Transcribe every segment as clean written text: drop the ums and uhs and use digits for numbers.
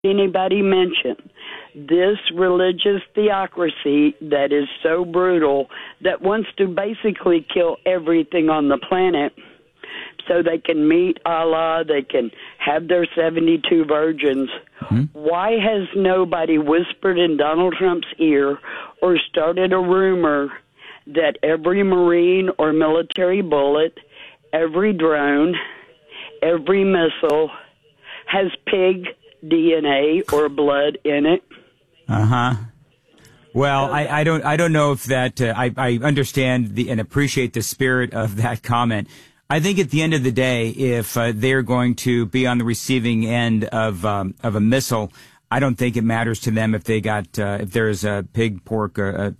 anybody mention this religious theocracy that is so brutal that wants to basically kill everything on the planet so they can meet Allah, they can have their 72 virgins. Why has nobody whispered in Donald Trump's ear or started a rumor that every Marine or military bullet, every drone, every missile has pig DNA or blood in it? Well, I don't know if that, I understand and appreciate the spirit of that comment. I think at the end of the day, if they're going to be on the receiving end of a missile, I don't think it matters to them if they got if there's a pig pork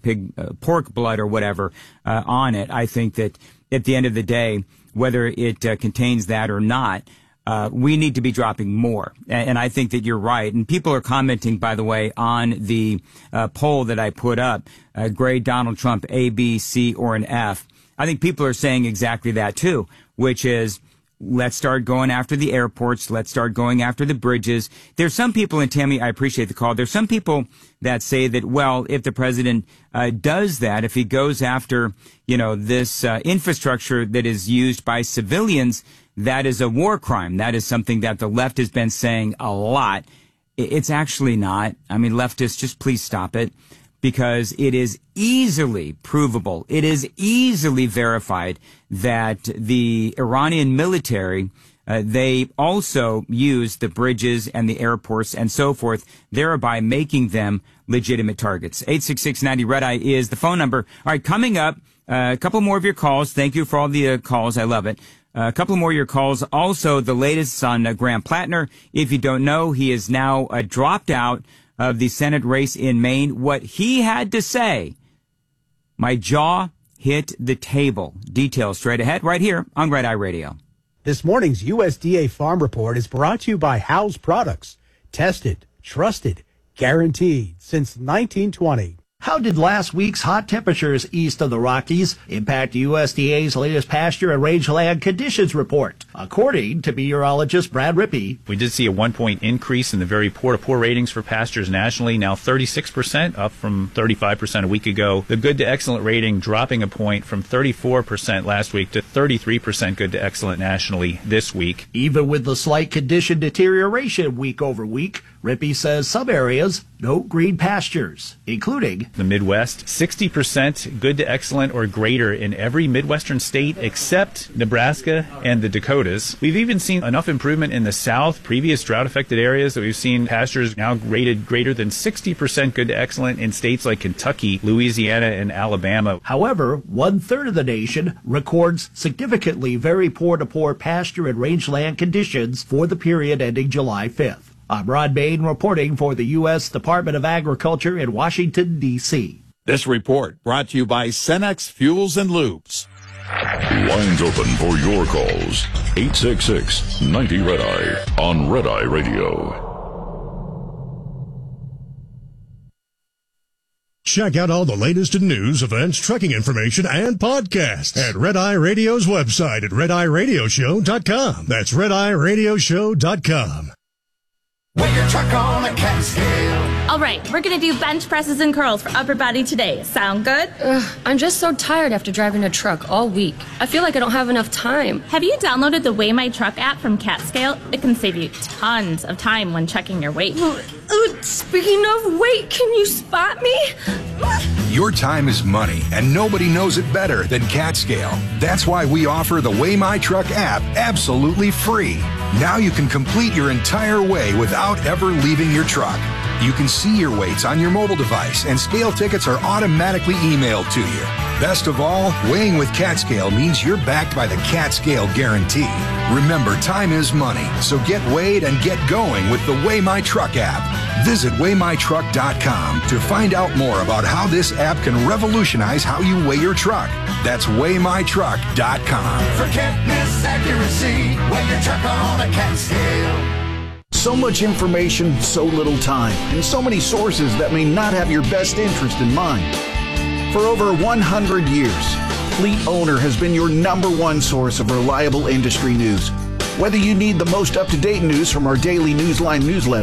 blood or whatever on it. I think that at the end of the day, whether it contains that or not, we need to be dropping more. And I think that you're right. And people are commenting, by the way, on the poll that I put up, grade Donald Trump A, B, C, or an F. I think people are saying exactly that too, which is, let's start going after the airports. Let's start going after the bridges. There's some people, and Tammy, I appreciate the call. There's some people that say that, well, if the president does that, if he goes after, this infrastructure that is used by civilians, that is a war crime. That is something that the left has been saying a lot. It's actually not. I mean, leftists, just please stop it, because it is easily provable. It is easily verified that the Iranian military, they also use the bridges and the airports and so forth, thereby making them legitimate targets. 866-90-RED-EYE is the phone number. All right, coming up, a couple more of your calls. Thank you for all the calls. I love it. A couple more of your calls. Also, the latest on Graham Plattner. If you don't know, he is now dropped out of the Senate race in Maine. What he had to say, my jaw hit the table. Details straight ahead right here on Red Eye Radio. This morning's USDA Farm Report is brought to you by Howes Products. Tested, trusted, guaranteed since 1920. How did last week's hot temperatures east of the Rockies impact USDA's latest pasture and rangeland conditions report? According to meteorologist Brad Rippey, we did see a 1-point increase in the very poor-to-poor ratings for pastures nationally, now 36%, up from 35% a week ago. The good to excellent rating dropping a point from 34% last week to 33% good to excellent nationally this week. Even with the slight condition deterioration week over week, Rippey says some areas note green pastures, including the Midwest, 60% good to excellent or greater in every Midwestern state except Nebraska and the Dakotas. We've even seen enough improvement in the South, previous drought-affected areas, that we've seen pastures now rated greater than 60% good to excellent in states like Kentucky, Louisiana, and Alabama. However, 1/3 of the nation records significantly very poor-to-poor pasture and rangeland conditions for the period ending July 5th. I'm Rod Bain reporting for the U.S. Department of Agriculture in Washington, D.C. This report brought to you by Cenex Fuels and Lubes. Lines open for your calls. 866-90-RED-EYE on Red Eye Radio. Check out all the latest in news, events, trucking information, and podcasts at Red Eye Radio's website at RedEyeRadioshow.com. That's RedEyeRadioshow.com. Weigh your truck on a cat scale. All right, we're going to do bench presses and curls for upper body today. Sound good? I'm just so tired after driving a truck all week. I feel like I don't have enough time. Have you downloaded the Weigh My Truck app from CatScale? It can save you tons of time when checking your weight. Speaking of weight, can you spot me? Your time is money, and nobody knows it better than CatScale. That's why we offer the Weigh My Truck app absolutely free. Now you can complete your entire weigh without ever leaving your truck. You can see your weights on your mobile device, and scale tickets are automatically emailed to you. Best of all, weighing with CatScale means you're backed by the CatScale Guarantee. Remember, time is money, so get weighed and get going with the Weigh My Truck app. Visit WeighMyTruck.com to find out more about how this app can revolutionize how you weigh your truck. That's WeighMyTruck.com. Forget miss accuracy. Weigh your truck on a CatScale. So much information, so little time, and so many sources that may not have your best interest in mind. For over 100 years, Fleet Owner has been your #1 source of reliable industry news. Whether you need the most up-to-date news from our daily Newsline newsletter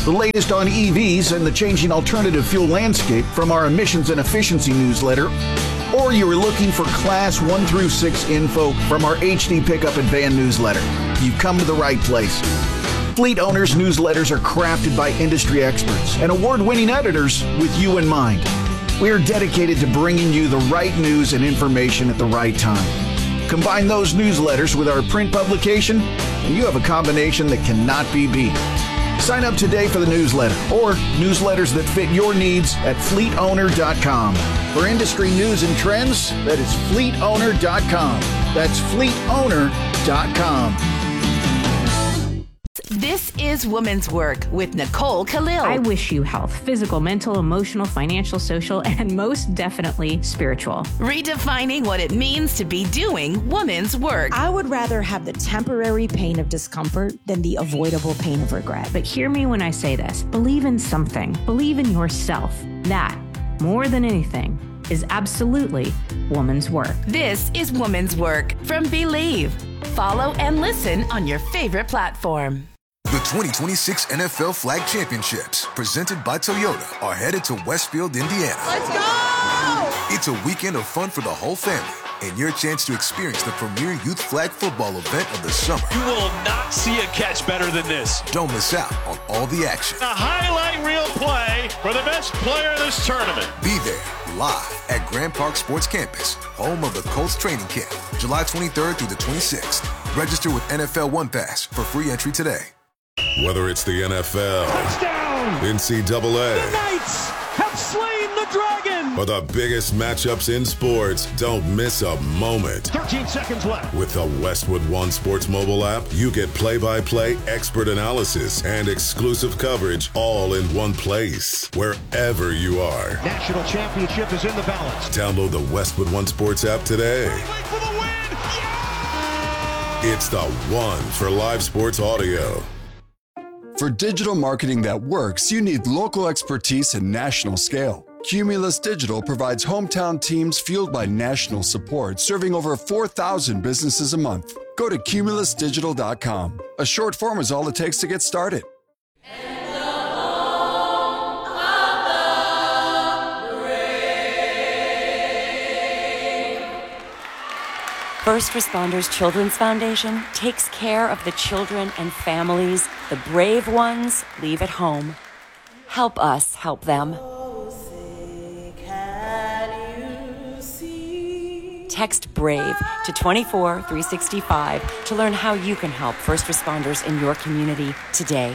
The latest on EVs and the changing alternative fuel landscape from our emissions and efficiency newsletter, or you're looking for Class 1 through 6 info from our HD Pickup and Van newsletter, you've come to the right place. Fleet Owners newsletters are crafted by industry experts and award-winning editors with you in mind. We are dedicated to bringing you the right news and information at the right time. Combine those newsletters with our print publication, and you have a combination that cannot be beat. Sign up today for the newsletter or newsletters that fit your needs at fleetowner.com. For industry news and trends, that is fleetowner.com. That's fleetowner.com. This is Women's Work with Nicole Khalil. I wish you health, physical, mental, emotional, financial, social, and most definitely spiritual. Redefining what it means to be doing women's work. I would rather have the temporary pain of discomfort than the avoidable pain of regret. But hear me when I say this. Believe in something. Believe in yourself. That, more than anything, is absolutely woman's work. This is Women's Work from Believe. Follow and listen on your favorite platform. The 2026 NFL Flag Championships, presented by Toyota, are headed to Westfield, Indiana. Let's go! It's a weekend of fun for the whole family and your chance to experience the premier youth flag football event of the summer. You will not see a catch better than this. Don't miss out on all the action. A highlight reel play for the best player of this tournament. Be there live at Grand Park Sports Campus, home of the Colts training camp, July 23rd through the 26th. Register with NFL One Pass for free entry today. Whether it's the NFL, touchdown, NCAA, the Knights have slain the dragon, or the biggest matchups in sports, don't miss a moment. 13 seconds left. With the Westwood One Sports mobile app, you get play-by-play expert analysis and exclusive coverage all in one place, wherever you are. National championship is in the balance. Download the Westwood One Sports app today. For the win. Yeah! It's the one for live sports audio. For digital marketing that works, you need local expertise and national scale. Cumulus Digital provides hometown teams fueled by national support, serving over 4,000 businesses a month. Go to cumulusdigital.com. A short form is all it takes to get started. First Responders Children's Foundation takes care of the children and families the brave ones leave at home. Help us help them. Text BRAVE to 24365 to learn how you can help first responders in your community today.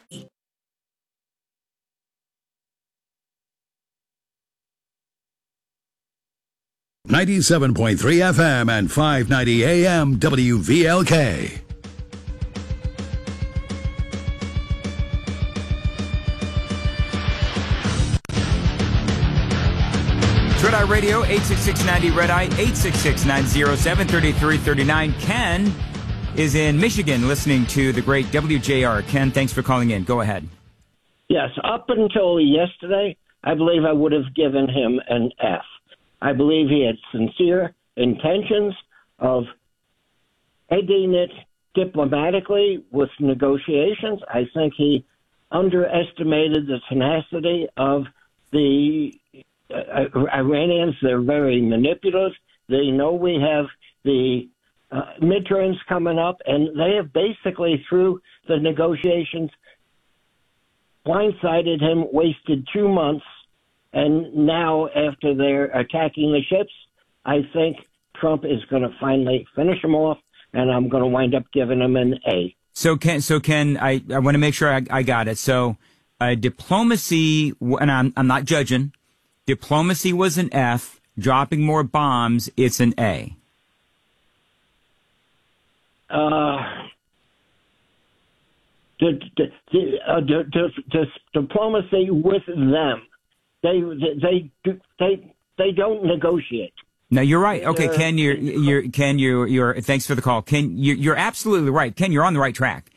97.3 FM and 590 AM WVLK. Red Eye Radio, 866-90 Red Eye, 866-907-3339. Ken is in Michigan listening to the great WJR. Ken, thanks for calling in. Go ahead. Yes, up until yesterday, I believe I would have given him an F. I believe he had sincere intentions of ending it diplomatically with negotiations. I think he underestimated the tenacity of the Iranians. They're very manipulative. They know we have the midterms coming up, and they have basically, through the negotiations, blindsided him, wasted 2 months. And now, after they're attacking the ships, I think Trump is going to finally finish them off, and I'm going to wind up giving him an A. So Ken, I want to make sure I got it. So diplomacy, and I'm not judging, diplomacy was an F. Dropping more bombs, it's an A. Diplomacy with them. They don't negotiate. No, you're right. Okay, Ken, you're thanks for the call. Ken, you're absolutely right. Ken, you're on the right track.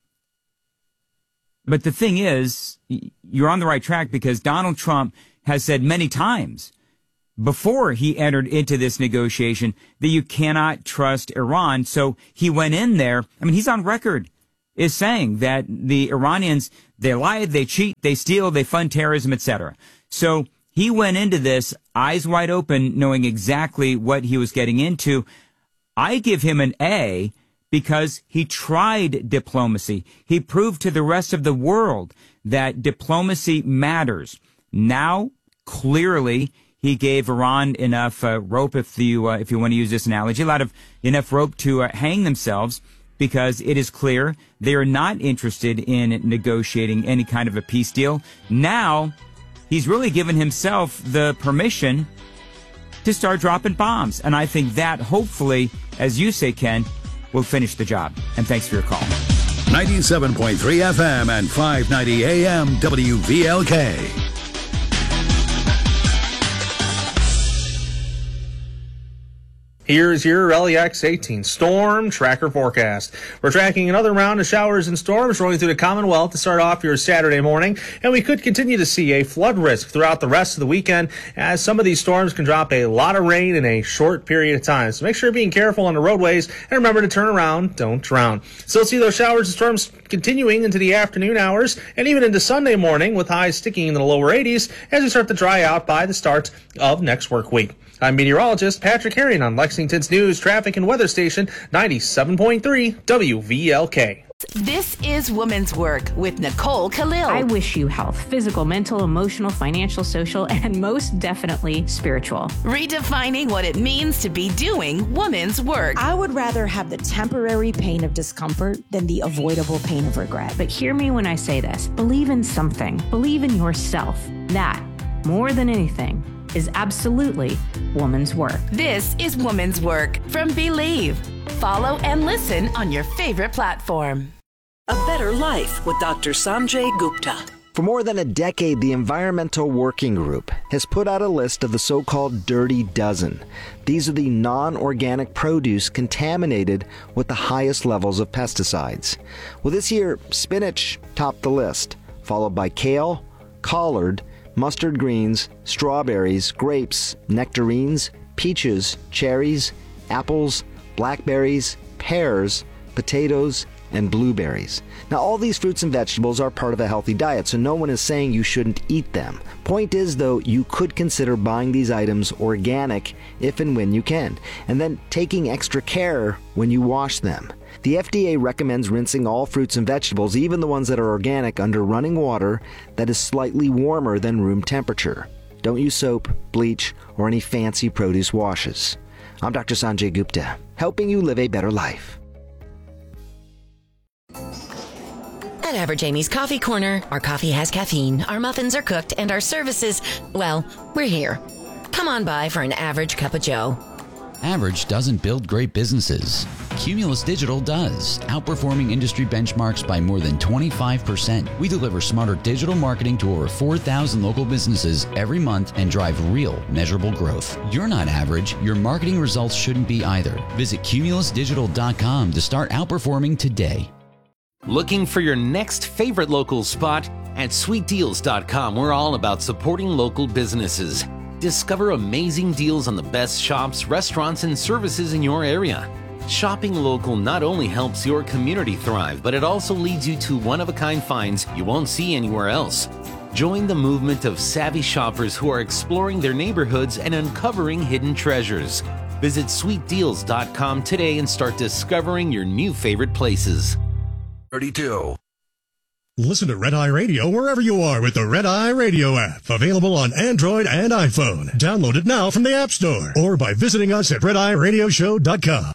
But the thing is, you're on the right track because Donald Trump has said many times before he entered into this negotiation that you cannot trust Iran. So he went in there. I mean, he's on record is saying that the Iranians, they lie, they cheat, they steal, they fund terrorism, etc. So he went into this eyes wide open, knowing exactly what he was getting into. I give him an A because he tried diplomacy. He proved to the rest of the world that diplomacy matters. Now, clearly, he gave Iran enough rope, if you want to use this analogy, enough rope to hang themselves, because it is clear they are not interested in negotiating any kind of a peace deal. Now, he's really given himself the permission to start dropping bombs. And I think that, hopefully, as you say, Ken, will finish the job. And thanks for your call. 97.3 FM and 590 AM WVLK. Here's your LEX 18 Storm Tracker forecast. We're tracking another round of showers and storms rolling through the Commonwealth to start off your Saturday morning, and we could continue to see a flood risk throughout the rest of the weekend, as some of these storms can drop a lot of rain in a short period of time. So make sure you're being careful on the roadways, and remember to turn around, don't drown. Still see those showers and storms continuing into the afternoon hours and even into Sunday morning, with highs sticking in the lower 80s as we start to dry out by the start of next work week. I'm meteorologist Patrick Herring on Lexington's News, Traffic, and Weather Station 97.3 WVLK. This is Woman's Work with Nicole Khalil. I wish you health, physical, mental, emotional, financial, social, and most definitely spiritual. Redefining what it means to be doing woman's work. I would rather have the temporary pain of discomfort than the avoidable pain of regret. But hear me when I say this. Believe in something. Believe in yourself. That, more than anything, is absolutely woman's work. This is Woman's Work from Believe. Follow and listen on your favorite platform. A Better Life with Dr. Sanjay Gupta. For more than a decade, the Environmental Working Group has put out a list of the so-called Dirty Dozen. These are the non-organic produce contaminated with the highest levels of pesticides. Well, this year, spinach topped the list, followed by kale, collard, mustard greens, strawberries, grapes, nectarines, peaches, cherries, apples, blackberries, pears, potatoes, and blueberries. Now, all these fruits and vegetables are part of a healthy diet, so no one is saying you shouldn't eat them. Point is, though, you could consider buying these items organic if and when you can, and then taking extra care when you wash them. The FDA recommends rinsing all fruits and vegetables, even the ones that are organic, under running water that is slightly warmer than room temperature. Don't use soap, bleach, or any fancy produce washes. I'm Dr. Sanjay Gupta, helping you live a better life. At Average Amy's Coffee Corner, our coffee has caffeine, our muffins are cooked, and our services, well, we're here. Come on by for an average cup of joe. Average doesn't build great businesses. Cumulus Digital does, outperforming industry benchmarks by more than 25%. We deliver smarter digital marketing to over 4,000 local businesses every month and drive real, measurable growth. You're not average. Your marketing results shouldn't be either. Visit cumulusdigital.com to start outperforming today. Looking for your next favorite local spot? At sweetdeals.com, we're all about supporting local businesses. Discover amazing deals on the best shops, restaurants, and services in your area. Shopping local not only helps your community thrive, but it also leads you to one-of-a-kind finds you won't see anywhere else. Join the movement of savvy shoppers who are exploring their neighborhoods and uncovering hidden treasures. Visit sweetdeals.com today and start discovering your new favorite places. 32. Listen to Red Eye Radio wherever you are with the Red Eye Radio app. Available on Android and iPhone. Download it now from the App Store or by visiting us at RedEyeRadioshow.com.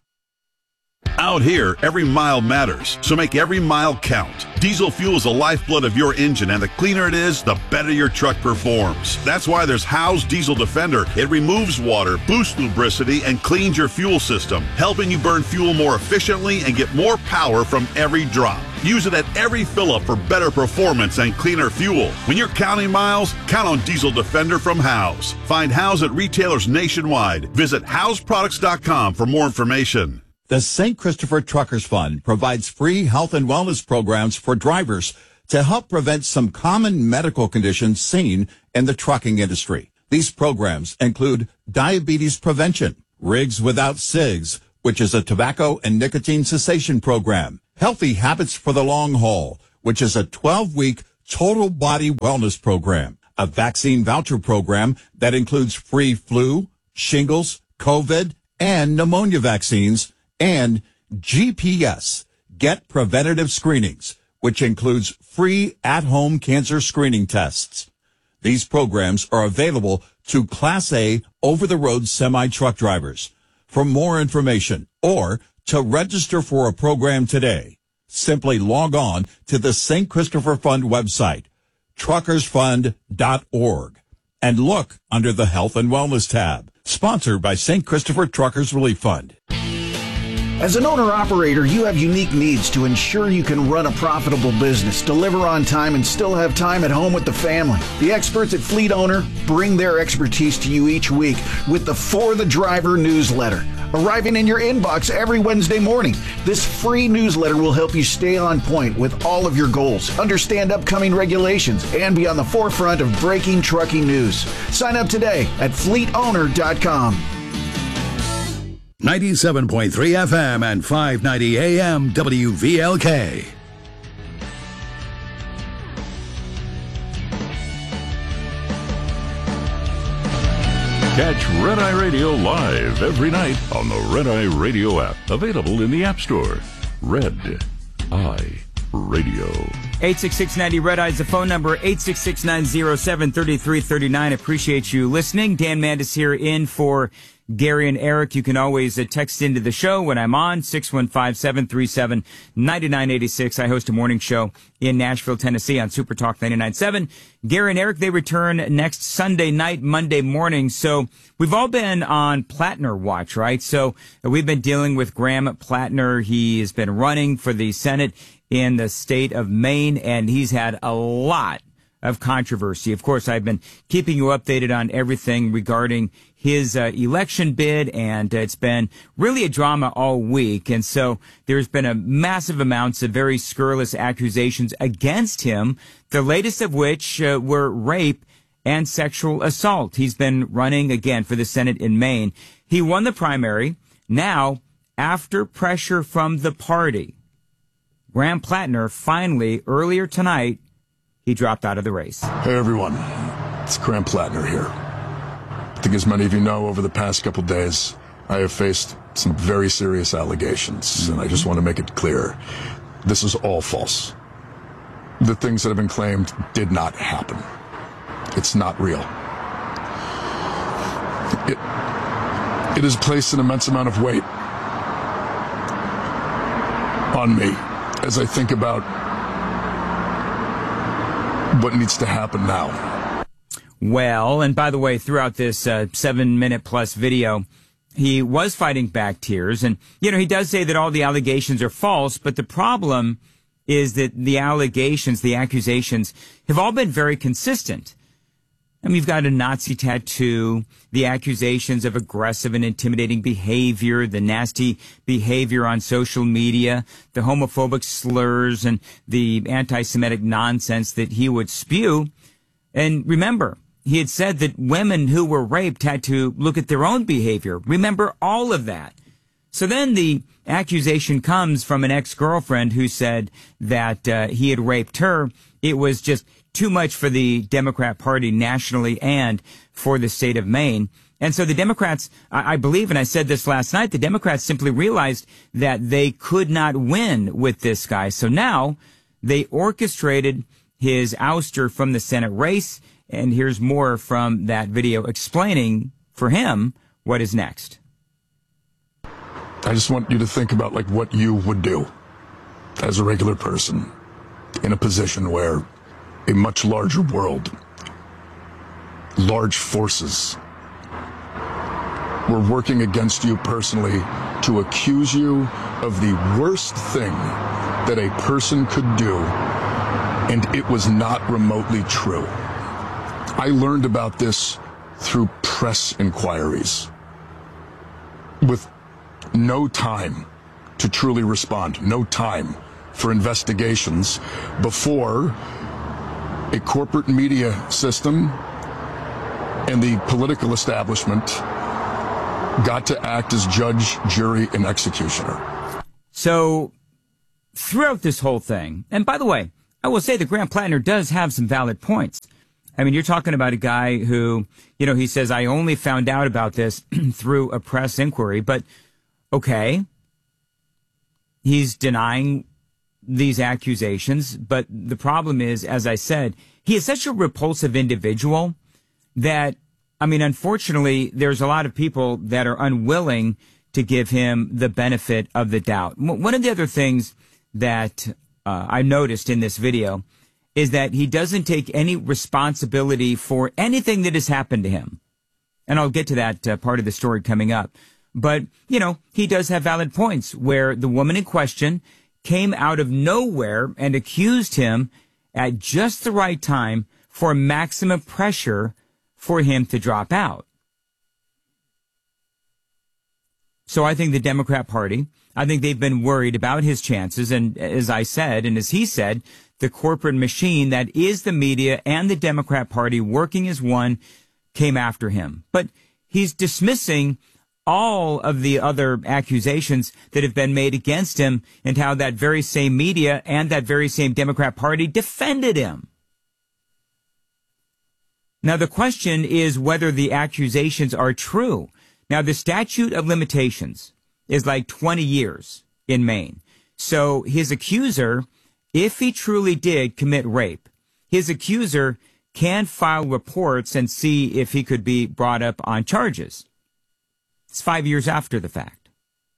Out here, every mile matters, so make every mile count. Diesel fuel is the lifeblood of your engine, and the cleaner it is, the better your truck performs. That's why there's Howe's Diesel Defender. It removes water, boosts lubricity, and cleans your fuel system, helping you burn fuel more efficiently and get more power from every drop. Use it at every fill-up for better performance and cleaner fuel. When you're counting miles, count on Diesel Defender from Howe's. Find Howe's at retailers nationwide. Visit Howe'sProducts.com for more information. The St. Christopher Truckers Fund provides free health and wellness programs for drivers to help prevent some common medical conditions seen in the trucking industry. These programs include diabetes prevention, Rigs Without Cigs, which is a tobacco and nicotine cessation program, Healthy Habits for the Long Haul, which is a 12-week total body wellness program, a vaccine voucher program that includes free flu, shingles, COVID, and pneumonia vaccines, and GPS, Get Preventative Screenings, which includes free at-home cancer screening tests. These programs are available to Class A over-the-road semi-truck drivers. For more information or to register for a program today, simply log on to the St. Christopher Fund website, truckersfund.org, and look under the Health and Wellness tab. Sponsored by St. Christopher Truckers Relief Fund. As an owner-operator, you have unique needs to ensure you can run a profitable business, deliver on time, and still have time at home with the family. The experts at Fleet Owner bring their expertise to you each week with the For the Driver newsletter, arriving in your inbox every Wednesday morning. This free newsletter will help you stay on point with all of your goals, understand upcoming regulations, and be on the forefront of breaking trucking news. Sign up today at fleetowner.com. 97.3 FM and 590 AM WVLK. Catch Red Eye Radio live every night on the Red Eye Radio app. Available in the App Store. Red Eye Radio. 866-90 Red Eye is the phone number. 866-907-3339. Appreciate you listening. Dan Mandis here in for Gary and Eric. You can always text into the show when I'm on, 615-737-9986. I host a morning show in Nashville, Tennessee on Super Talk 99.7. Gary and Eric, they return next Sunday night, Monday morning. So we've all been on Plattner watch, right? So we've been dealing with Graham Plattner. He has been running for the Senate in the state of Maine, and he's had a lot of controversy. Of course, I've been keeping you updated on everything regarding his election bid, and it's been really a drama all week. And so there's been a massive amounts of very scurrilous accusations against him, the latest of which were rape and sexual assault. He's been running again for the Senate in Maine. He won the primary. Now, after pressure from the party, Graham Plattner finally, earlier tonight, he dropped out of the race. Hey, everyone. It's Graham Plattner here. I think as many of you know, over the past couple days, I have faced some very serious allegations, and I just want to make it clear. This is all false. The things that have been claimed did not happen. It's not real. It has placed an immense amount of weight on me as I think about what needs to happen now. Well, and by the way, throughout this 7-minute plus video, he was fighting back tears. And, you know, he does say that all the allegations are false, but the problem is that the allegations, the accusations, have all been very consistent. I mean, you've got a Nazi tattoo, the accusations of aggressive and intimidating behavior, the nasty behavior on social media, the homophobic slurs, and the anti-Semitic nonsense that he would spew. And remember, he had said that women who were raped had to look at their own behavior. Remember all of that. So then the accusation comes from an ex-girlfriend who said that he had raped her. It was just too much for the Democrat Party nationally and for the state of Maine. And so the Democrats, I believe, and I said this last night, the Democrats simply realized that they could not win with this guy. So now they orchestrated his ouster from the Senate race. And here's more from that video explaining for him what is next. I just want you to think about like what you would do as a regular person in a position where a much larger world, large forces were working against you personally to accuse you of the worst thing that a person could do, and it was not remotely true. I learned about this through press inquiries with no time to truly respond, no time for investigations before a corporate media system and the political establishment got to act as judge, jury, and executioner. So throughout this whole thing, and by the way, I will say that Grant Plattner does have some valid points. I mean, you're talking about a guy who, he says, I only found out about this through a press inquiry, but okay, he's denying these accusations. But the problem is, as I said, he is such a repulsive individual that, I mean, unfortunately, there's a lot of people that are unwilling to give him the benefit of the doubt. One of the other things that I noticed in this video is that he doesn't take any responsibility for anything that has happened to him. And I'll get to that part of the story coming up. But, he does have valid points where the woman in question came out of nowhere and accused him at just the right time for maximum pressure for him to drop out. So I think the Democrat Party, I think they've been worried about his chances. And as I said, and as he said, the corporate machine that is the media and the Democrat Party working as one came after him. But he's dismissing all of the other accusations that have been made against him and how that very same media and that very same Democrat Party defended him. Now, the question is whether the accusations are true. Now, the statute of limitations is like 20 years in Maine. So his accuser, if he truly did commit rape, his accuser can file reports and see if he could be brought up on charges. It's 5 years after the fact.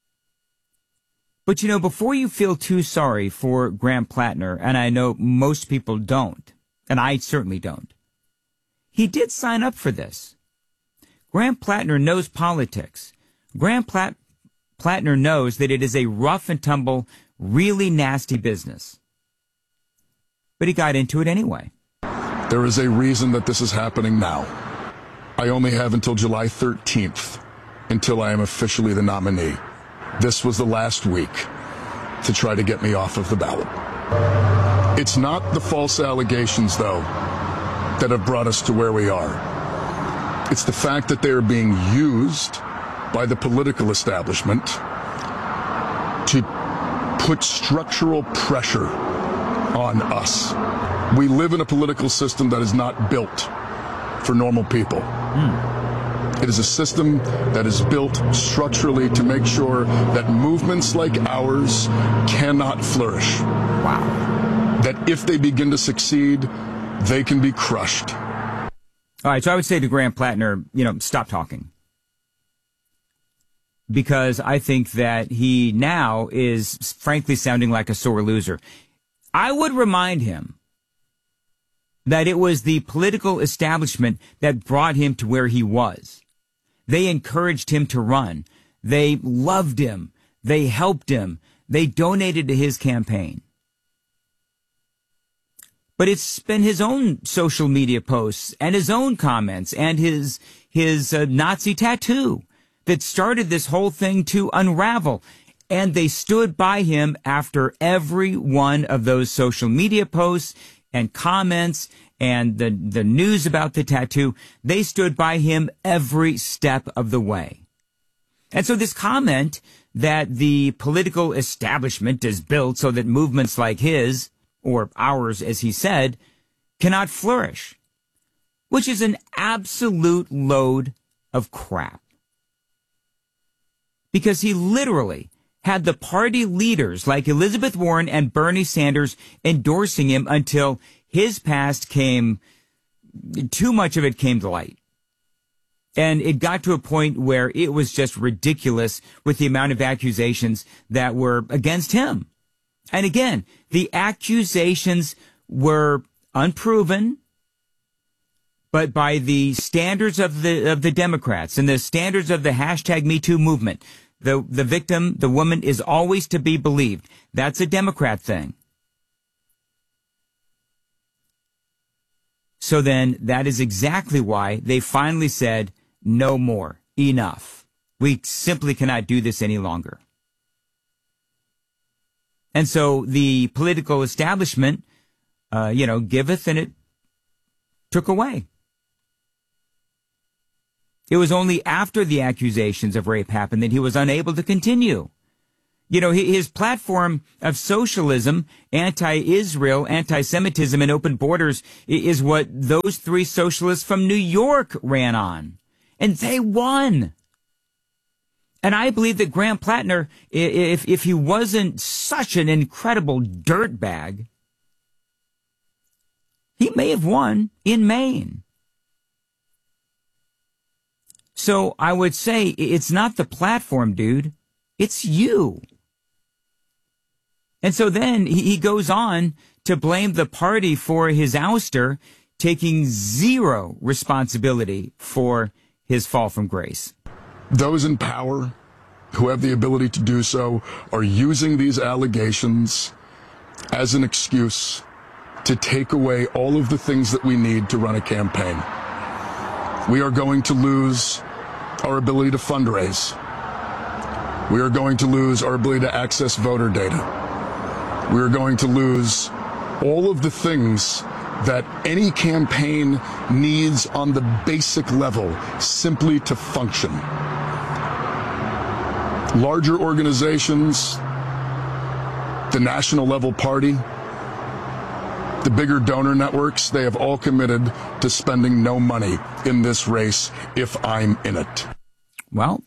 But, before you feel too sorry for Grant Plattner, and I know most people don't, and I certainly don't, he did sign up for this. Grant Plattner knows politics. Grant Plattner knows that it is a rough and tumble, really nasty business. But he got into it anyway. There is a reason that this is happening now. I only have until July 13th until I am officially the nominee. This was the last week to try to get me off of the ballot. It's not the false allegations, though, that have brought us to where we are. It's the fact that they are being used by the political establishment to put structural pressure on us. We live in a political system that is not built for normal people. It is a system that is built structurally to make sure that movements like ours cannot flourish. Wow. That if they begin to succeed, they can be crushed. All right, so I would say to Grant Plattner, stop talking. Because I think that he now is frankly sounding like a sore loser. I would remind him that it was the political establishment that brought him to where he was. They encouraged him to run. They loved him. They helped him. They donated to his campaign. But it's been his own social media posts and his own comments and his Nazi tattoo that started this whole thing to unravel. And they stood by him after every one of those social media posts and comments and the news about the tattoo. They stood by him every step of the way. And so this comment that the political establishment is built so that movements like his, or ours, as he said, cannot flourish, which is an absolute load of crap. Because he literally had the party leaders like Elizabeth Warren and Bernie Sanders endorsing him until his past too much of it came to light. And it got to a point where it was just ridiculous with the amount of accusations that were against him. And again, the accusations were unproven, but by the standards of the Democrats and the standards of the hashtag #MeToo movement, the victim, the woman, is always to be believed. That's a Democrat thing. So then that is exactly why they finally said, no more, enough. We simply cannot do this any longer. And so the political establishment, giveth and it took away. It was only after the accusations of rape happened that he was unable to continue. His platform of socialism, anti-Israel, anti-Semitism, and open borders is what those three socialists from New York ran on. And they won. And I believe that Graham Plattner, if he wasn't such an incredible dirtbag, he may have won in Maine. So I would say it's not the platform, dude. It's you. And so then he goes on to blame the party for his ouster, taking zero responsibility for his fall from grace. Those in power who have the ability to do so are using these allegations as an excuse to take away all of the things that we need to run a campaign. We are going to lose our ability to fundraise. We are going to lose our ability to access voter data. We are going to lose all of the things that any campaign needs on the basic level simply to function. Larger organizations, the national level party, the bigger donor networks, they have all committed to spending no money in this race if I'm in it. Well,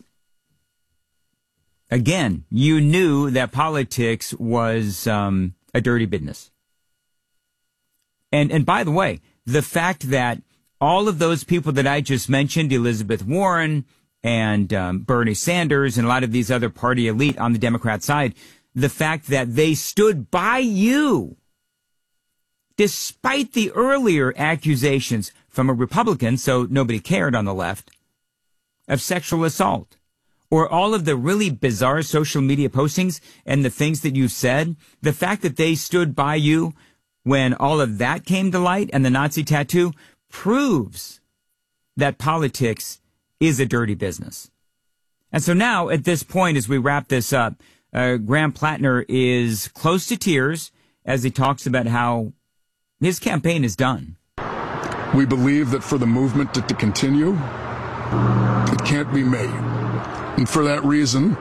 again, you knew that politics was a dirty business. And by the way, the fact that all of those people that I just mentioned, Elizabeth Warren and Bernie Sanders and a lot of these other party elite on the Democrat side, the fact that they stood by you despite the earlier accusations from a Republican, so nobody cared on the left, of sexual assault, or all of the really bizarre social media postings and the things that you've said, the fact that they stood by you when all of that came to light and the Nazi tattoo proves that politics is a dirty business. And so now, at this point, as we wrap this up, Graham Plattner is close to tears as he talks about how his campaign is done. We believe that for the movement to continue, it can't be made. And for that reason,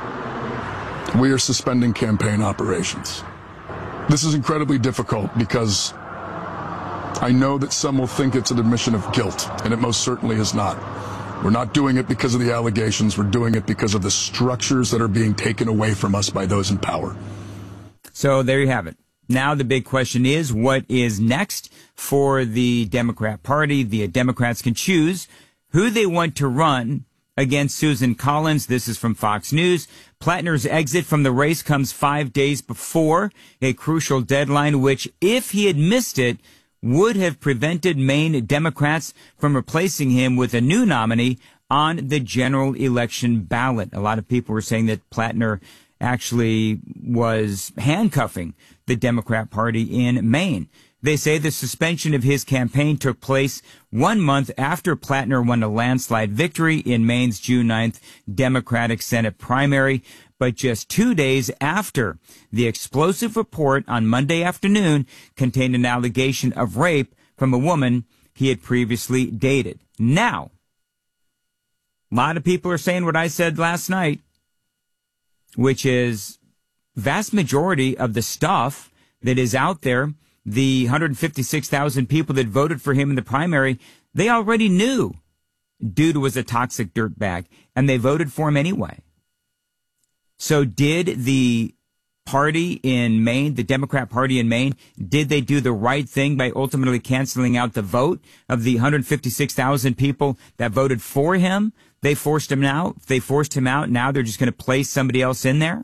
we are suspending campaign operations. This is incredibly difficult because I know that some will think it's an admission of guilt, and it most certainly is not. We're not doing it because of the allegations. We're doing it because of the structures that are being taken away from us by those in power. So there you have it. Now the big question is, what is next for the Democrat Party? The Democrats can choose who they want to run against Susan Collins. This is from Fox News. Plattner's exit from the race comes 5 days before a crucial deadline, which, if he had missed it, would have prevented Maine Democrats from replacing him with a new nominee on the general election ballot. A lot of people were saying that Plattner actually was handcuffing the Democrat Party in Maine. They say the suspension of his campaign took place 1 month after Plattner won a landslide victory in Maine's June 9th Democratic Senate primary, but just 2 days after the explosive report on Monday afternoon contained an allegation of rape from a woman he had previously dated. Now, a lot of people are saying what I said last night, which is vast majority of the stuff that is out there, the 156,000 people that voted for him in the primary, they already knew dude was a toxic dirtbag, and they voted for him anyway. So did the party in Maine, the Democrat Party in Maine, did they do the right thing by ultimately canceling out the vote of the 156,000 people that voted for him? They forced him out. They forced him out. Now they're just going to place somebody else in there.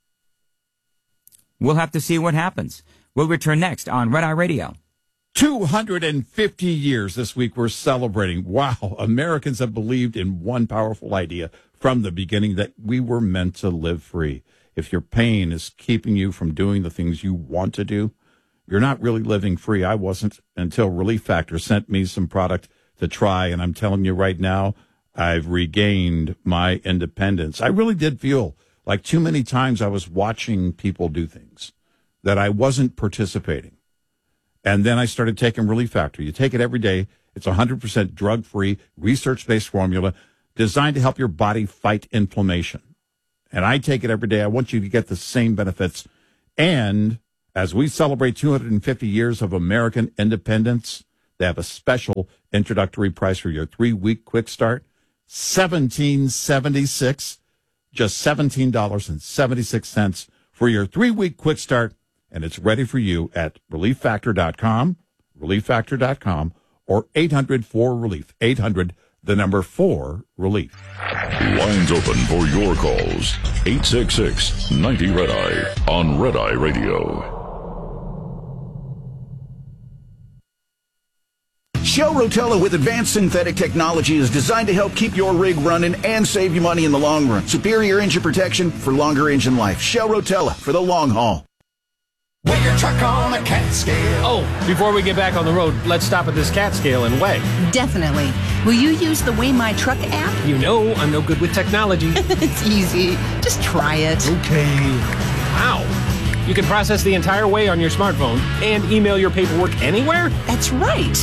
We'll have to see what happens. We'll return next on Red Eye Radio. 250 years this week we're celebrating. Wow, Americans have believed in one powerful idea from the beginning, that we were meant to live free. If your pain is keeping you from doing the things you want to do, you're not really living free. I wasn't until Relief Factor sent me some product to try, and I'm telling you right now, I've regained my independence. I really did feel like too many times I was watching people do things that I wasn't participating. And then I started taking Relief Factor. You take it every day. It's 100% drug-free, research-based formula designed to help your body fight inflammation. and I take it every day. I want you to get the same benefits. And as we celebrate 250 years of American independence, they have a special introductory price for your 3-week quick start, $17.76, just $17.76 for your 3-week quick start, and it's ready for you at relieffactor.com, or 800-4RELIEF, 800-4RELIEF. Lines open for your calls. 866-90-RED-EYE on Red Eye Radio. Shell Rotella with advanced synthetic technology is designed to help keep your rig running and save you money in the long run. Superior engine protection for longer engine life. Shell Rotella for the long haul. Weigh your truck on a cat scale. Oh, before we get back on the road, let's stop at this cat scale and weigh. Definitely. Will you use the Weigh My Truck app? You know I'm no good with technology. It's easy. Just try it. Okay. Wow. You can process the entire weigh on your smartphone and email your paperwork anywhere? That's right.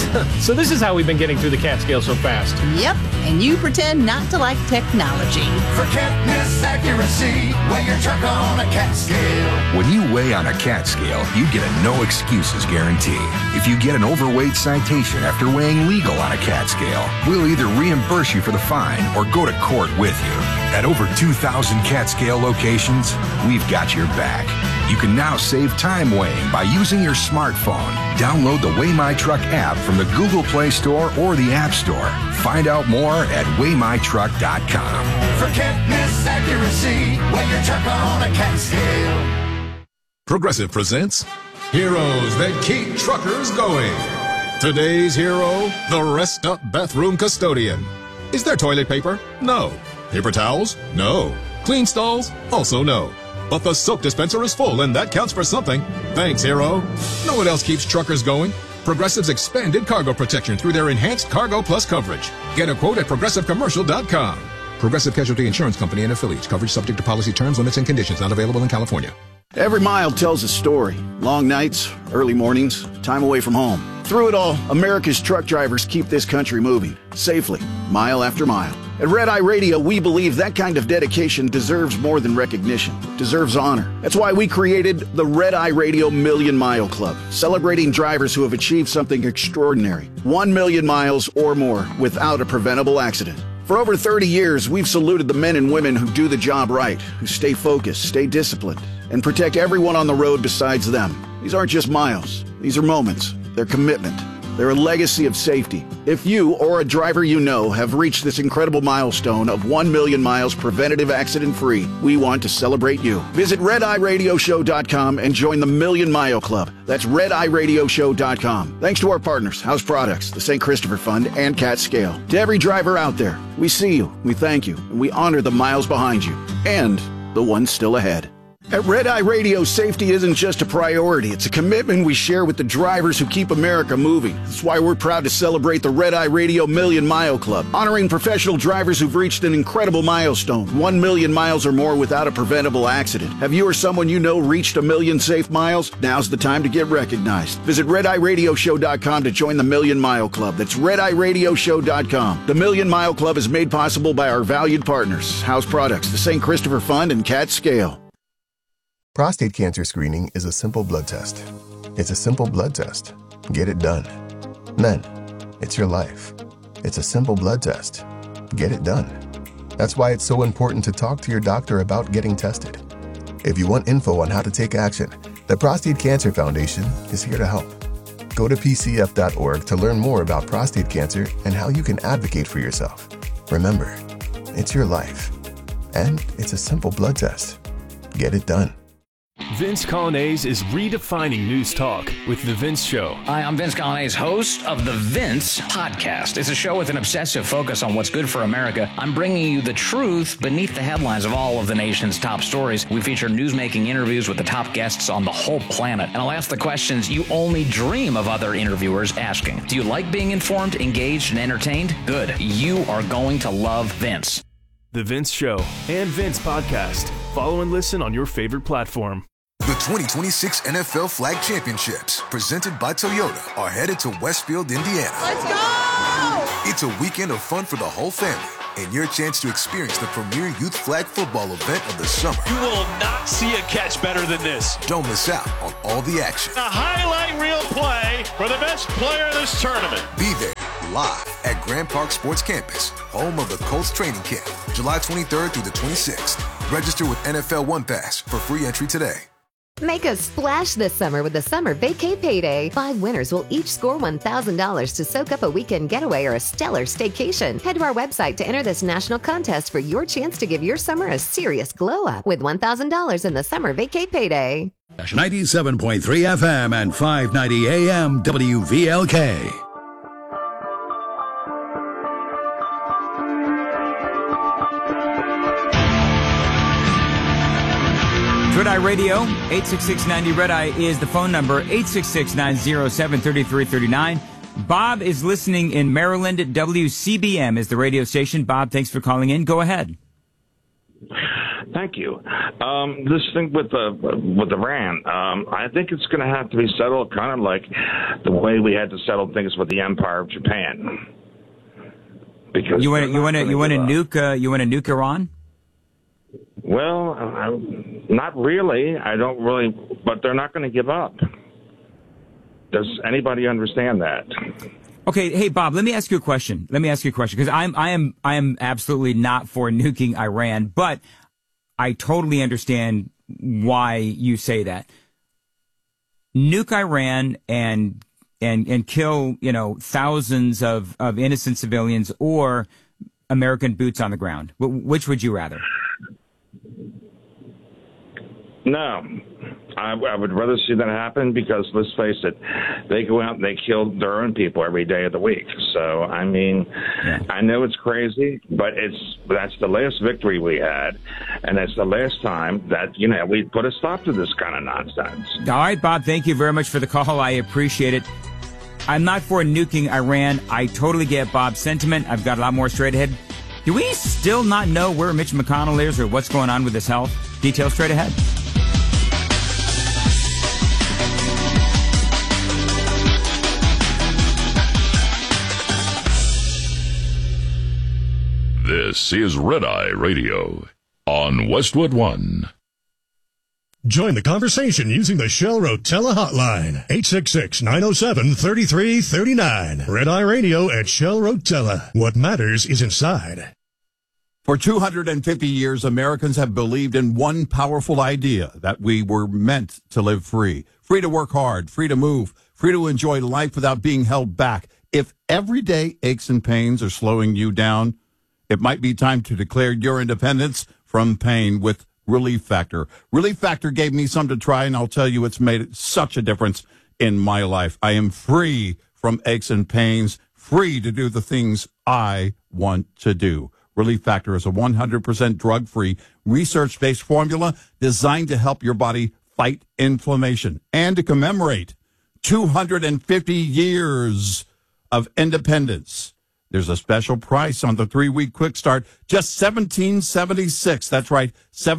So this is how we've been getting through the cat scale so fast. Yep, and you pretend not to like technology. For catness accuracy, weigh your truck on a cat scale. When you weigh on a cat scale, you get a no excuses guarantee. If you get an overweight citation after weighing legal on a cat scale, we'll either reimburse you for the fine or go to court with you. At over 2,000 cat scale locations, we've got your back. You can now save time weighing by using your smartphone. Download the Weigh My Truck app from the Google Play Store or the App Store. Find out more at weighmytruck.com. For catness accuracy, weigh your truck on a cat scale. Progressive presents Heroes That Keep Truckers Going. Today's hero, the Rest Up Bathroom Custodian. Is there toilet paper? No. Paper towels? No. Clean stalls? Also no. But the soap dispenser is full, and that counts for something. Thanks, hero. Know what else keeps truckers going? Progressive's expanded cargo protection through their enhanced Cargo Plus coverage. Get a quote at progressivecommercial.com. Progressive Casualty Insurance Company and affiliates. Coverage subject to policy terms, limits, and conditions. Not available in California. Every mile tells a story. Long nights, early mornings, time away from home. Through it all, America's truck drivers keep this country moving, safely, mile after mile. At Red Eye Radio, we believe that kind of dedication deserves more than recognition. It deserves honor. That's why we created the Red Eye Radio Million Mile Club, celebrating drivers who have achieved something extraordinary. 1 million miles or more without a preventable accident. For over 30 years, we've saluted the men and women who do the job right, who stay focused, stay disciplined, and protect everyone on the road besides them. These aren't just miles. These are moments. They're commitment. They're a legacy of safety. If you or a driver you know have reached this incredible milestone of 1 million miles preventative accident-free, we want to celebrate you. Visit RedEyeRadioShow.com and join the Million Mile Club. That's RedEyeRadioShow.com. Thanks to our partners, House Products, the St. Christopher Fund, and Cat Scale. To every driver out there, we see you, we thank you, and we honor the miles behind you, and the ones still ahead. At Red Eye Radio, safety isn't just a priority. It's a commitment we share with the drivers who keep America moving. That's why we're proud to celebrate the Red Eye Radio Million Mile Club, honoring professional drivers who've reached an incredible milestone, 1 million miles or more without a preventable accident. Have you or someone you know reached 1 million safe miles? Now's the time to get recognized. Visit RedEyeRadioShow.com to join the Million Mile Club. That's RedEyeRadioShow.com. The Million Mile Club is made possible by our valued partners, House Products, the St. Christopher Fund, and Cat Scale. Prostate cancer screening is a simple blood test. It's a simple blood test. Get it done. Men, it's your life. It's a simple blood test. Get it done. That's why it's so important to talk to your doctor about getting tested. If you want info on how to take action, the Prostate Cancer Foundation is here to help. Go to pcf.org to learn more about prostate cancer and how you can advocate for yourself. Remember, it's your life. And it's a simple blood test. Get it done. Vince Colonnese is redefining news talk with The Vince Show. Hi, I'm Vince Colonnese, host of The Vince Podcast. It's a show with an obsessive focus on what's good for America. I'm bringing you the truth beneath the headlines of all of the nation's top stories. We feature newsmaking interviews with the top guests on the whole planet. And I'll ask the questions you only dream of other interviewers asking. Do you like being informed, engaged, and entertained? Good. You are going to love Vince. The Vince Show and Vince Podcast. Follow and listen on your favorite platform. The 2026 NFL Flag Championships, presented by Toyota, are headed to Westfield, Indiana. Let's go! It's a weekend of fun for the whole family. and your chance to experience the premier youth flag football event of the summer. You will not see a catch better than this. Don't miss out on all the action. A highlight reel play for the best player in this tournament. Be there live at Grand Park Sports Campus, home of the Colts training camp, July 23rd through the 26th. Register with NFL One Pass for free entry today. Make a splash this summer with the Summer Vacay Payday. 5 winners will each score $1,000 to soak up a weekend getaway or a stellar staycation. Head to our website to enter this national contest for your chance to give your summer a serious glow up with $1,000 in the Summer Vacay Payday. 97.3 FM and 590 AM WVLK. Red Eye Radio, 866-90 Red Eye is the phone number, 866-907-3339. Bob is listening in Maryland. WCBM is the radio station. Bob, thanks for calling in. Go ahead. Thank you. This thing with Iran, I think it's going to have to be settled kind of like the way we had to settle things with the Empire of Japan. Because you want to nuke Iran? Well, not really. I don't really, but they're not going to give up. Does anybody understand that? Okay, hey Bob, let me ask you a question. Because I am absolutely not for nuking Iran, but I totally understand why you say that. Nuke Iran and kill, thousands of innocent civilians, or American boots on the ground. Which would you rather? No, I would rather see that happen, because let's face it, they go out and they kill their own people every day of the week. So, I mean, I know it's crazy, but that's the last victory we had, and that's the last time that, we put a stop to this kind of nonsense. All right, Bob, thank you very much for the call. I appreciate it. I'm not for nuking Iran. I totally get Bob's sentiment. I've got a lot more straight ahead. Do we still not know where Mitch McConnell is or what's going on with his health? Details straight ahead. This is Red Eye Radio on Westwood One. Join the conversation using the Shell Rotella hotline, 866-907-3339. Red Eye Radio at Shell Rotella. What matters is inside. For 250 years, Americans have believed in one powerful idea, that we were meant to live free. Free to work hard, free to move, free to enjoy life without being held back. If everyday aches and pains are slowing you down, it might be time to declare your independence from pain with Relief Factor. Relief Factor gave me some to try, and I'll tell you, it's made such a difference in my life. I am free from aches and pains, free to do the things I want to do. Relief Factor is a 100% drug-free, research-based formula designed to help your body fight inflammation and to commemorate 250 years of independence. There's a special price on the 3-week quick start, just $17.76. That's right,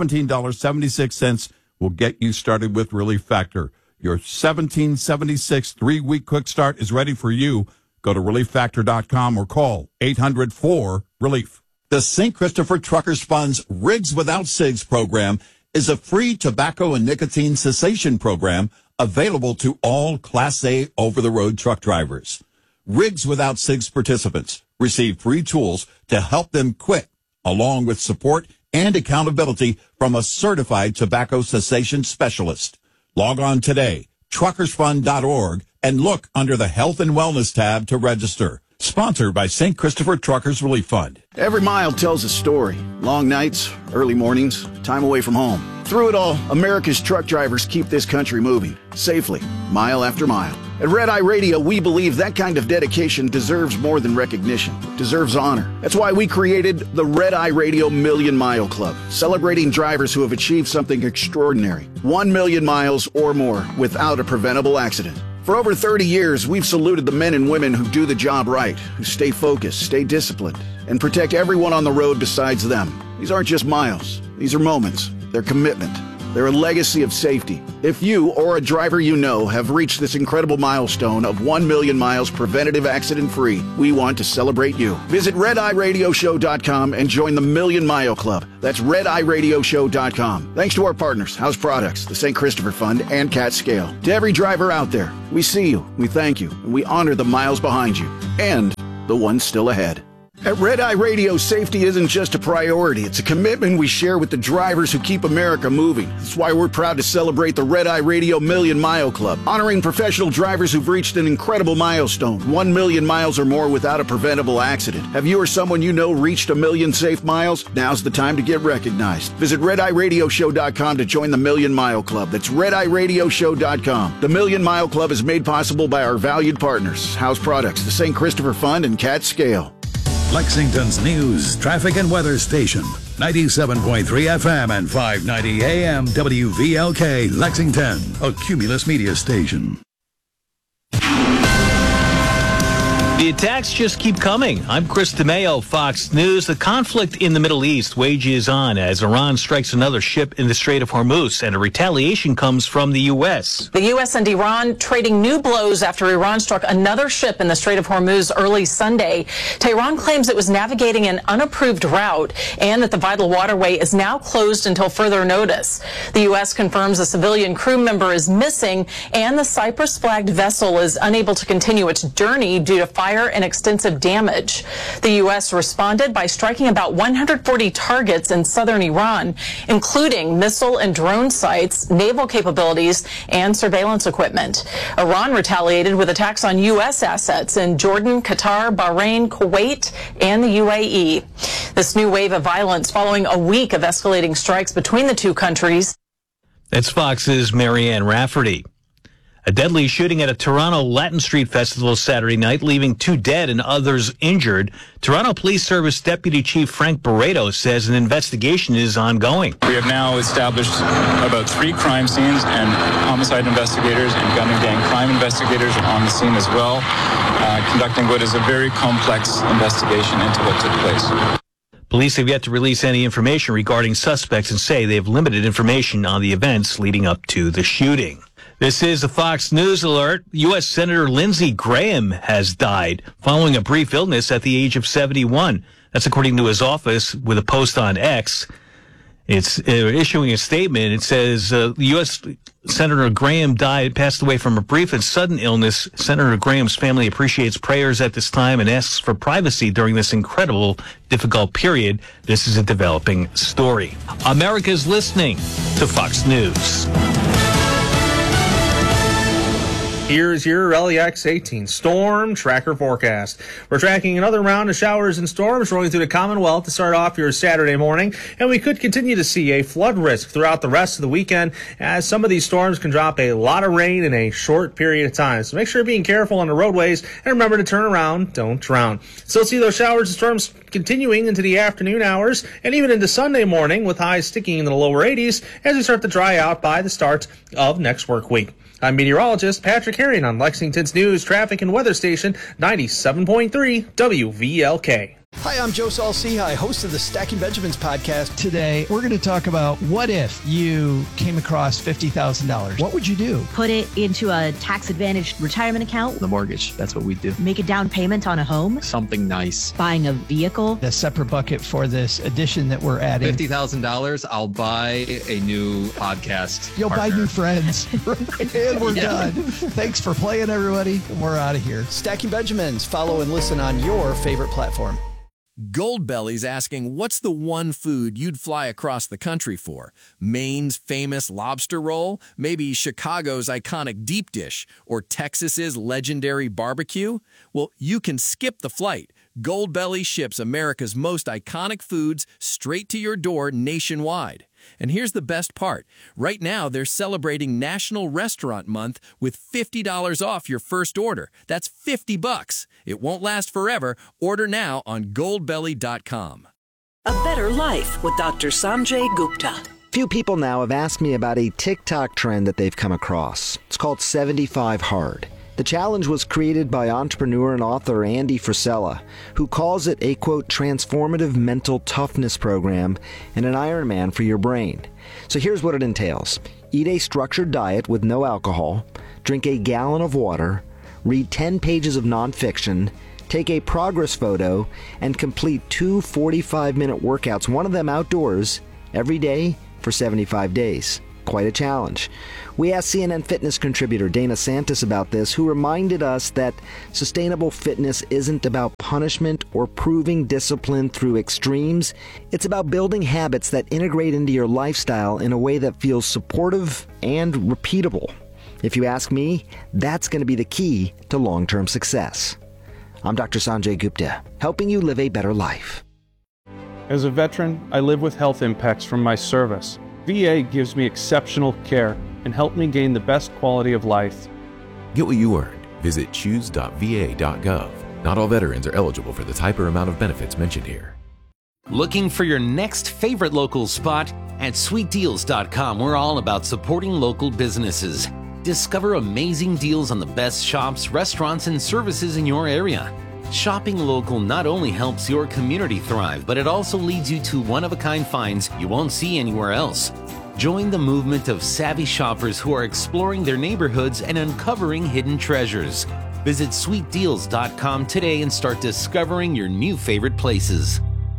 $17.76 will get you started with Relief Factor. Your $17.76 3-week quick start is ready for you. Go to ReliefFactor.com or call 800-4-RELIEF. The St. Christopher Truckers Fund's Rigs Without Cigs program is a free tobacco and nicotine cessation program available to all Class A over-the-road truck drivers. Rigs Without Cigs participants receive free tools to help them quit, along with support and accountability from a certified tobacco cessation specialist. Log on today, truckersfund.org, and look under the Health and Wellness tab to register. Sponsored by St. Christopher Truckers Relief Fund. Every mile tells a story. Long nights, early mornings, time away from home. Through it all, America's truck drivers keep this country moving, safely, mile after mile. At Red Eye Radio, we believe that kind of dedication deserves more than recognition, deserves honor. That's why we created the Red Eye Radio Million Mile Club, celebrating drivers who have achieved something extraordinary. 1 million miles or more without a preventable accident. For over 30 years, we've saluted the men and women who do the job right, who stay focused, stay disciplined, and protect everyone on the road besides them. These aren't just miles. These are moments. They're commitment. They're a legacy of safety. If you or a driver you know have reached this incredible milestone of 1 million miles preventative accident-free, we want to celebrate you. Visit RedEyeRadioShow.com and join the Million Mile Club. That's RedEyeRadioShow.com. Thanks to our partners, House Products, the St. Christopher Fund, and Cat Scale. To every driver out there, we see you, we thank you, and we honor the miles behind you and the ones still ahead. At Red Eye Radio, safety isn't just a priority. It's a commitment we share with the drivers who keep America moving. That's why we're proud to celebrate the Red Eye Radio Million Mile Club, honoring professional drivers who've reached an incredible milestone, 1 million miles or more without a preventable accident. Have you or someone you know reached 1 million safe miles? Now's the time to get recognized. Visit RedEyeRadioShow.com to join the Million Mile Club. That's RedEyeRadioShow.com. The Million Mile Club is made possible by our valued partners, House Products, the St. Christopher Fund, and Cat Scale. Lexington's news, traffic, and weather station. 97.3 FM and 590 AM WVLK, Lexington, a Cumulus media station. The attacks just keep coming. I'm Chris DeMayo, Fox News. The conflict in the Middle East wages on as Iran strikes another ship in the Strait of Hormuz, and a retaliation comes from the U.S. The U.S. and Iran trading new blows after Iran struck another ship in the Strait of Hormuz early Sunday. Tehran claims it was navigating an unapproved route and that the vital waterway is now closed until further notice. The U.S. confirms a civilian crew member is missing and the Cyprus-flagged vessel is unable to continue its journey due to fire and extensive damage. The U.S. responded by striking about 140 targets in southern Iran, including missile and drone sites, naval capabilities, and surveillance equipment. Iran retaliated with attacks on U.S. assets in Jordan, Qatar, Bahrain, Kuwait, and the UAE. This new wave of violence following a week of escalating strikes between the two countries. That's Fox's Marianne Rafferty. A deadly shooting at a Toronto Latin Street Festival Saturday night, leaving 2 dead and others injured. Toronto Police Service Deputy Chief Frank Barreto says an investigation is ongoing. We have now established about 3 crime scenes, and homicide investigators and gun and gang crime investigators are on the scene as well, conducting what is a very complex investigation into what took place. Police have yet to release any information regarding suspects and say they have limited information on the events leading up to the shooting. This is a Fox News alert. U.S. Senator Lindsey Graham has died following a brief illness at the age of 71. That's according to his office with a post on X. It's issuing a statement. It says U.S. Senator Graham passed away from a brief and sudden illness. Senator Graham's family appreciates prayers at this time and asks for privacy during this incredible, difficult period. This is a developing story. America's listening to Fox News. Here's your LEX 18 storm tracker forecast. We're tracking another round of showers and storms rolling through the Commonwealth to start off your Saturday morning, and we could continue to see a flood risk throughout the rest of the weekend as some of these storms can drop a lot of rain in a short period of time. So make sure you're being careful on the roadways and remember to turn around, don't drown. Still see those showers and storms continuing into the afternoon hours and even into Sunday morning with highs sticking in the lower 80s as we start to dry out by the start of next work week. I'm meteorologist Patrick Herring on Lexington's News, Traffic, and Weather Station 97.3 WVLK. Hi, I'm Joe Saul-Sehy, host of the Stacking Benjamins podcast. Today, we're going to talk about what if you came across $50,000. What would you do? Put it into a tax-advantaged retirement account. The mortgage, that's what we do. Make a down payment on a home. Something nice. Buying a vehicle. A separate bucket for this addition that we're adding. $50,000, I'll buy a new podcast. You'll partner. buy new friends. And we're done. Thanks for playing, everybody. We're out of here. Stacking Benjamins. Follow and listen on your favorite platform. Goldbelly's asking, what's the one food you'd fly across the country for? Maine's famous lobster roll? Maybe Chicago's iconic deep dish? Or Texas's legendary barbecue? Well, you can skip the flight. Goldbelly ships America's most iconic foods straight to your door nationwide. And here's the best part. Right now, they're celebrating National Restaurant Month with $50 off your first order. That's $50. It won't last forever. Order now on goldbelly.com. A Better Life with Dr. Sanjay Gupta. Few people now have asked me about a TikTok trend that they've come across. It's called 75 Hard. The challenge was created by entrepreneur and author Andy Frisella, who calls it a, quote, transformative mental toughness program and an Ironman for your brain. So here's what it entails. Eat a structured diet with no alcohol, drink a gallon of water, read 10 pages of nonfiction, take a progress photo, and complete 2 45-minute workouts, one of them outdoors, every day for 75 days. Quite a challenge. We asked CNN Fitness contributor Dana Santis about this, who reminded us that sustainable fitness isn't about punishment or proving discipline through extremes. It's about building habits that integrate into your lifestyle in a way that feels supportive and repeatable. If you ask me, that's going to be the key to long-term success. I'm Dr. Sanjay Gupta, helping you live a better life. As a veteran, I live with health impacts from my service. VA gives me exceptional care and helped me gain the best quality of life. Get what you earned. Visit choose.va.gov. Not all veterans are eligible for the type or amount of benefits mentioned here. Looking for your next favorite local spot? At sweetdeals.com, we're all about supporting local businesses. Discover amazing deals on the best shops, restaurants, and services in your area. Shopping local not only helps your community thrive, but it also leads you to one-of-a-kind finds you won't see anywhere else. Join the movement of savvy shoppers who are exploring their neighborhoods and uncovering hidden treasures. Visit sweetdeals.com today and start discovering your new favorite places.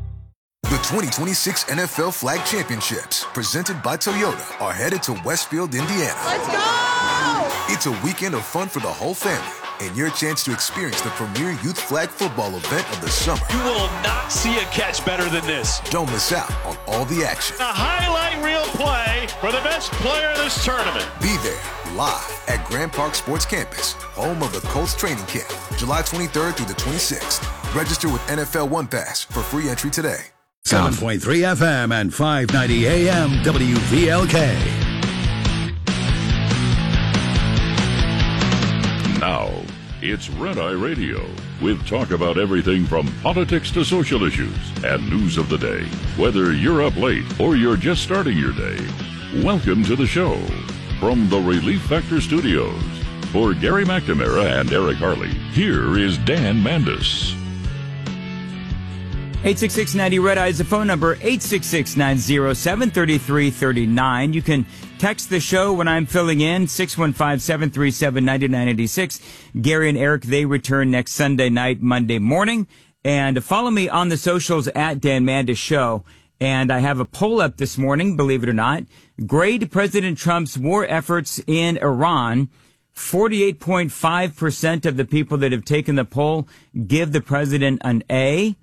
The 2026 NFL Flag Championships, presented by Toyota, are headed to Westfield, Indiana. Let's go! It's a weekend of fun for the whole family, and your chance to experience the premier youth flag football event of the summer. You will not see a catch better than this. Don't miss out on all the action. A highlight reel play for the best player in this tournament. Be there live at Grand Park Sports Campus, home of the Colts training camp, July 23rd through the 26th. Register with NFL One Pass for free entry today. 7.3 FM and 590 AM WVLK. Now, it's Red Eye Radio, with talk about everything from politics to social issues and news of the day. Whether you're up late or you're just starting your day, welcome to the show. From the Relief Factor Studios, for Gary McNamara and Eric Harley, here is Dan Mandis. 866-90 Red Eye is the phone number, 866-907-3339. You can text the show when I'm filling in, 615-737-9986. Gary and Eric, they return next Sunday night, Monday morning. And follow me on the socials at Dan Mandis Show. And I have a poll up this morning, believe it or not. Grade President Trump's war efforts in Iran. 48.5% of the people that have taken the poll give the president an A.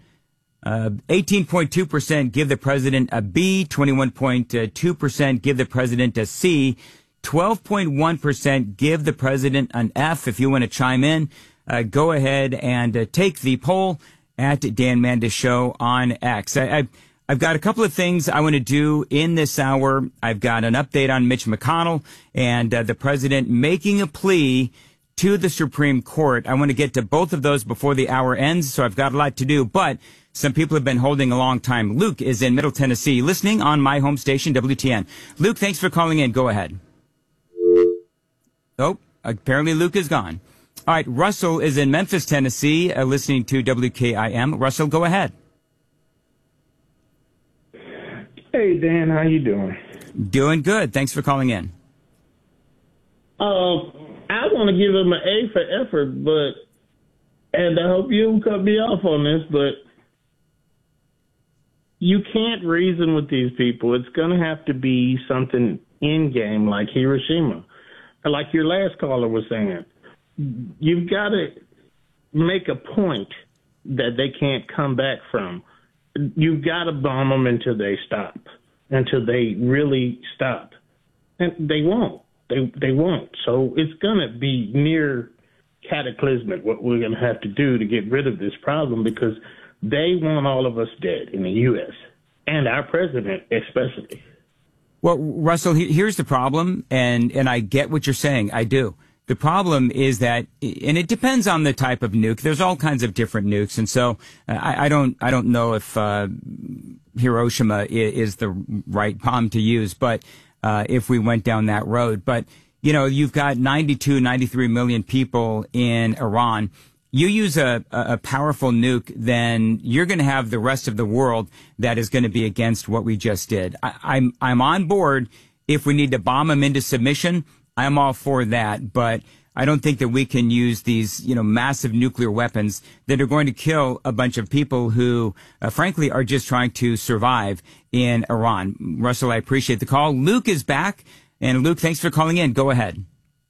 18.2% give the president a B, 21.2% give the president a C, 12.1% give the president an F. If you want to chime in, go ahead and take the poll at Dan Mandis Show on X. I've got a couple of things I want to do in this hour. I've got an update on Mitch McConnell and the president making a plea to the Supreme Court. I want to get to both of those before the hour ends, so I've got a lot to do, but some people have been holding a long time. Luke is in Middle Tennessee, listening on my home station, WTN. Luke, thanks for calling in. Go ahead. Oh, apparently Luke is gone. All right, Russell is in Memphis, Tennessee, listening to WKIM. Russell, go ahead. Hey, Dan, how you doing? Doing good. Thanks for calling in. I want to give him an A for effort, and I hope you don't cut me off on this, but you can't reason with these people. It's going to have to be something in-game like Hiroshima, or like your last caller was saying. You've got to make a point that they can't come back from. You've got to bomb them until they stop, until they really stop. And they won't. They won't. So it's going to be near cataclysmic what we're going to have to do to get rid of this problem, because they want all of us dead in the U.S., and our president especially. Well, Russell, here's the problem, and I get what you're saying. I do. The problem is that, and it depends on the type of nuke. There's all kinds of different nukes, and so I don't know if Hiroshima is the right bomb to use, but if we went down that road. But you've got 92, 93 million people in Iran. You use a powerful nuke, then you're going to have the rest of the world that is going to be against what we just did. I'm on board. If we need to bomb them into submission, I'm all for that. But I don't think that we can use these, massive nuclear weapons that are going to kill a bunch of people who, frankly, are just trying to survive in Iran. Russell, I appreciate the call. Luke is back. And Luke, thanks for calling in. Go ahead.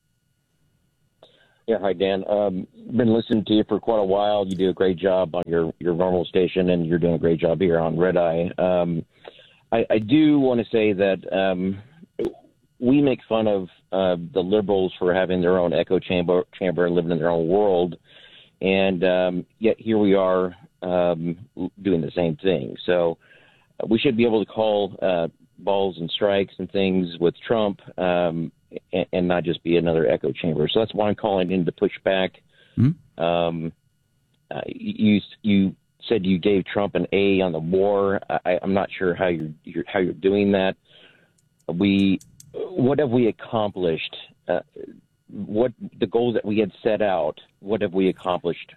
Yeah, hi, Dan. Been listening to you for quite a while. You do a great job on your normal station, and you're doing a great job here on Red Eye. I do want to say that we make fun of the liberals for having their own echo chamber and living in their own world, and yet here we are doing the same thing. So we should be able to call balls and strikes and things with Trump and not just be another echo chamber. So that's why I'm calling in to push back. Mm-hmm. You said you gave Trump an A on the war. I'm not sure how you're doing that. What have we accomplished? What the goals that we had set out? What have we accomplished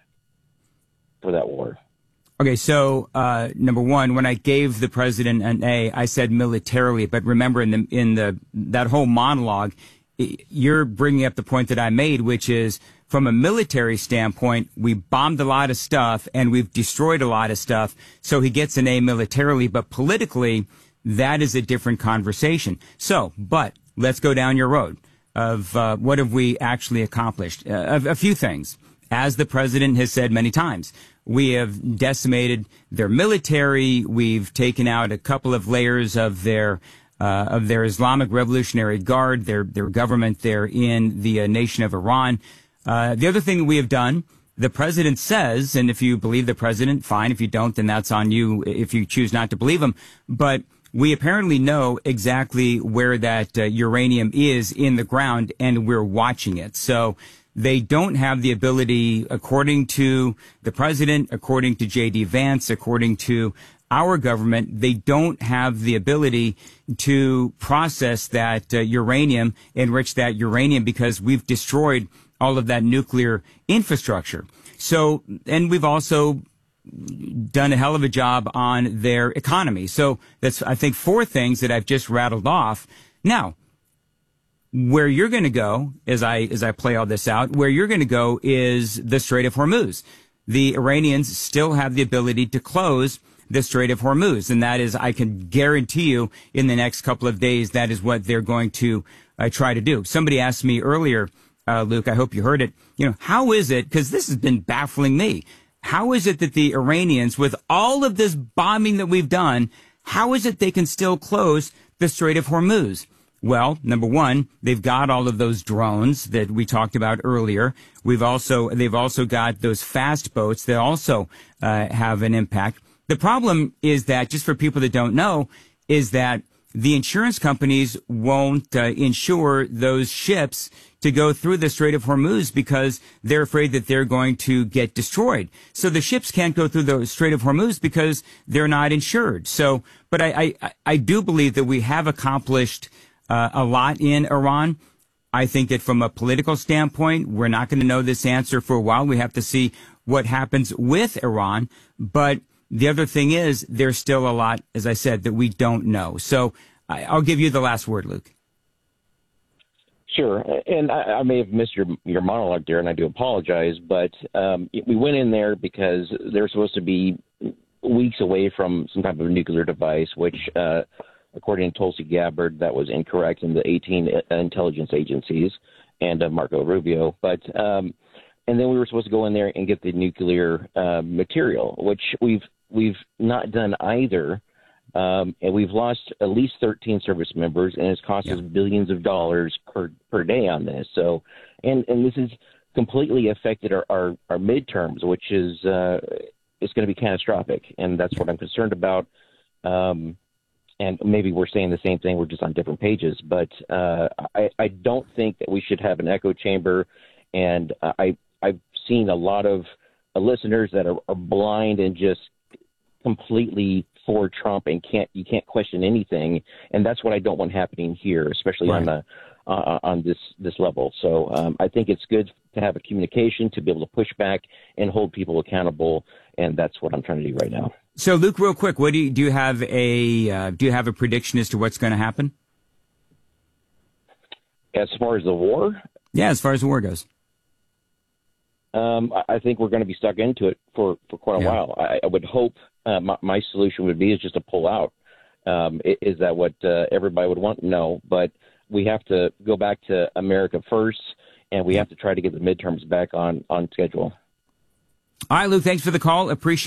for that war? Okay, so number one, when I gave the president an A, I said militarily. But remember, in that whole monologue, you're bringing up the point that I made, which is from a military standpoint, we bombed a lot of stuff and we've destroyed a lot of stuff. So he gets an A militarily, but politically, that is a different conversation. So, but let's go down your road of what have we actually accomplished? A few things. As the president has said many times, we have decimated their military. We've taken out a couple of layers of their Islamic Revolutionary Guard, their government there in the nation of Iran. The other thing that we have done, the president says, and if you believe the president, fine. If you don't, then that's on you if you choose not to believe him. But we apparently know exactly where that uranium is in the ground, and we're watching it. So they don't have the ability, according to the president, according to J.D. Vance, according to our government, they don't have the ability to process that uranium, enrich that uranium, because we've destroyed all of that nuclear infrastructure. So, and we've also done a hell of a job on their economy. So that's, I think, four things that I've just rattled off. Now, where you're going to go, as I play all this out, where you're going to go is the Strait of Hormuz. The Iranians still have the ability to close the Strait of Hormuz, and that is, I can guarantee you, in the next couple of days, that is what they're going to try to do. Somebody asked me earlier, Luke, I hope you heard it, how is it, because this has been baffling me, how is it that the Iranians, with all of this bombing that we've done, how is it they can still close the Strait of Hormuz? Well, number one, they've got all of those drones that we talked about earlier. They've also got those fast boats that also have an impact. The problem is that, just for people that don't know, is that the insurance companies won't insure those ships to go through the Strait of Hormuz because they're afraid that they're going to get destroyed. So the ships can't go through the Strait of Hormuz because they're not insured. So, but I do believe that we have accomplished a lot in Iran. I think that from a political standpoint, we're not going to know this answer for a while. We have to see what happens with Iran. But the other thing is, there's still a lot, as I said, that we don't know. So I'll give you the last word, Luke. Sure. And I may have missed your monologue there, and I do apologize. But we went in there because they're supposed to be weeks away from some type of nuclear device, which, according to Tulsi Gabbard, that was incorrect in the 18 intelligence agencies and Marco Rubio. But and then we were supposed to go in there and get the nuclear material, which we've not done either. And we've lost at least 13 service members, and it's cost us billions of dollars per day on this. So, and this has completely affected our midterms, which is it's going to be catastrophic, and that's what I'm concerned about. And maybe we're saying the same thing, we're just on different pages. But I don't think that we should have an echo chamber, and I've seen a lot of listeners that are blind and just completely for Trump and you can't question anything, and that's what I don't want happening here, especially on on this level. So I think it's good to have a communication, to be able to push back and hold people accountable, and that's what I'm trying to do right now. So, Luke, real quick, what do you have a prediction as to what's going to happen? As far as the war? Yeah, as far as the war goes. I think we're going to be stuck into it for quite a while. I would hope my solution would be is just to pull out. Is that what everybody would want? No, but we have to go back to America first, and we have to try to get the midterms back on schedule. All right, Luke, thanks for the call. Appreciate